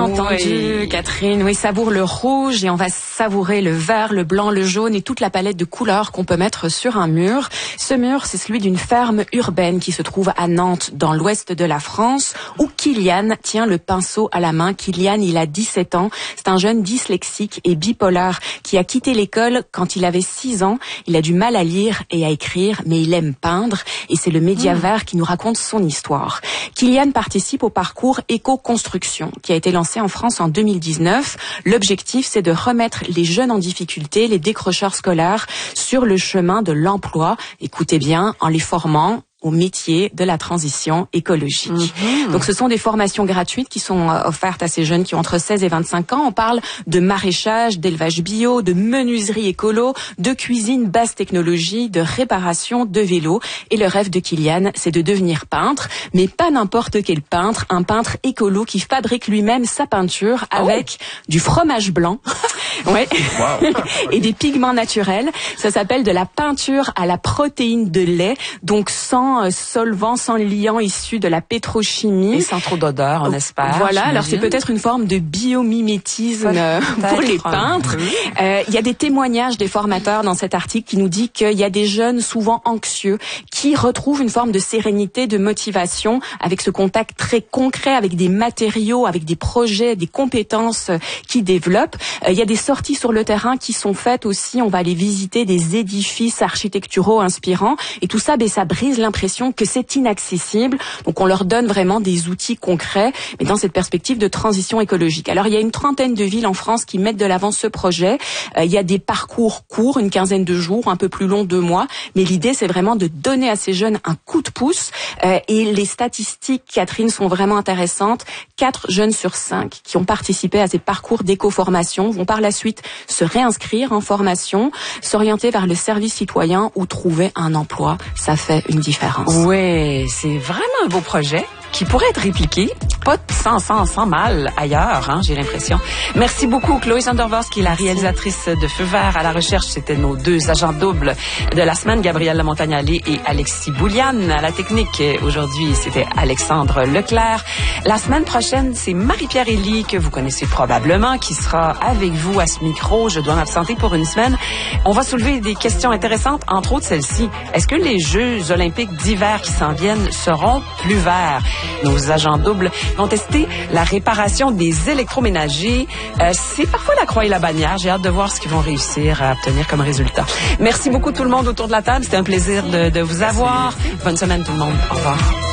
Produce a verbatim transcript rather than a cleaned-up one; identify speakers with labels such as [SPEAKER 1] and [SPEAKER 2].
[SPEAKER 1] entendu,
[SPEAKER 2] oui.
[SPEAKER 1] Catherine. Oui, savoure le rouge et on va savourer le vert, le blanc, le jaune et toute la palette de couleurs qu'on peut mettre sur un mur. Ce mur, c'est celui d'une ferme urbaine qui se trouve à Nantes, dans l'ouest de la France, où Kylian tient le pinceau à la main. Kylian, il a dix-sept ans. C'est un jeune dyslexique et bipolaire qui a quitté l'école quand il avait six ans. Il a du mal à lire et à écrire, mais il aime peindre et c'est le Média Vert qui nous raconte son histoire. Kylian participe au parcours Éco-Construction qui a été lancé en France en deux mille dix-neuf. L'objectif, c'est de remettre les jeunes en difficulté, les décrocheurs scolaires, sur le chemin de l'emploi. Écoutez bien, en les formant au métier de la transition écologique. Mmh. Donc ce sont des formations gratuites qui sont offertes à ces jeunes qui ont entre seize et vingt-cinq ans. On parle de maraîchage, d'élevage bio, de menuiserie écolo, de cuisine basse technologie, de réparation de vélo. Et le rêve de Kylian, c'est de devenir peintre, mais pas n'importe quel peintre, un peintre écolo qui fabrique lui-même sa peinture avec oh. du fromage blanc. Ouais. Wow. Et des pigments naturels. Ça s'appelle de la peinture à la protéine de lait, donc sans solvant, sans liant issu de la pétrochimie.
[SPEAKER 2] Et sans trop d'odeur, on espère.
[SPEAKER 1] Voilà,
[SPEAKER 2] j'imagine.
[SPEAKER 1] alors c'est peut-être une forme de biomimétisme peut-être. pour les peintres. Il oui. euh, y a des témoignages des formateurs dans cet article qui nous dit qu'il y a des jeunes souvent anxieux qui retrouvent une forme de sérénité, de motivation avec ce contact très concret avec des matériaux, avec des projets, des compétences qu'ils développent. Il euh, y a des sorties sur le terrain qui sont faites aussi. On va aller visiter des édifices architecturaux inspirants et tout ça, ben, ça brise l'impression que c'est inaccessible. Donc on leur donne vraiment des outils concrets, mais dans cette perspective de transition écologique. Alors il y a une trentaine de villes en France qui mettent de l'avant ce projet. Euh, il y a des parcours courts, une quinzaine de jours, un peu plus long, deux mois. Mais l'idée, c'est vraiment de donner à ces jeunes un coup de pouce. Euh, et les statistiques, Catherine, sont vraiment intéressantes. Quatre jeunes sur cinq qui ont participé à ces parcours d'éco-formation vont par la suite se réinscrire en formation, s'orienter vers le service citoyen ou trouver un emploi. Ça fait une différence.
[SPEAKER 2] Oui, c'est vraiment un beau projet qui pourrait être répliqué, pas sans, sans, sans mal ailleurs, hein, j'ai l'impression. Merci beaucoup, Chloé Sandervos, qui est la réalisatrice de Feu Vert. À la recherche, c'était nos deux agents doubles de la semaine, Gabrielle Lamontagne-Allé et Alexis Bouliane. À la technique, aujourd'hui, c'était Alexandre Leclerc. La semaine prochaine, c'est Marie-Pierre Elie, que vous connaissez probablement, qui sera avec vous à ce micro. Je dois m'absenter pour une semaine. On va soulever des questions intéressantes, entre autres celle-ci. Est-ce que les Jeux olympiques d'hiver qui s'en viennent seront plus verts? Nos agents doubles vont tester la réparation des électroménagers. Euh, c'est parfois la croix et la bannière. J'ai hâte de voir ce qu'ils vont réussir à obtenir comme résultat. Merci beaucoup tout le monde autour de la table. C'était un plaisir de, de vous avoir. Bonne semaine tout le monde. Au revoir.